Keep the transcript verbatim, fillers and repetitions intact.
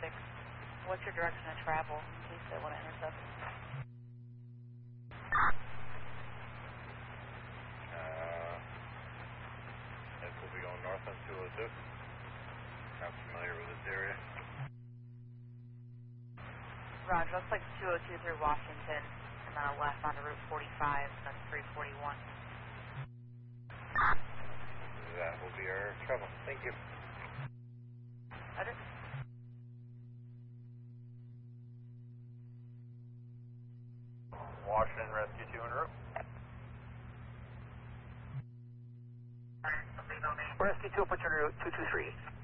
six. What's your direction of travel in case they want to intercept? Uh, this will be going north on two oh two. I'm familiar with this area. Roger, looks like two oh two through Washington, and then a left onto Route forty-five, and then three forty-one. That will be our trouble. Thank you. Roger. Washington Rescue two en route. Rescue two, put you en route two two three.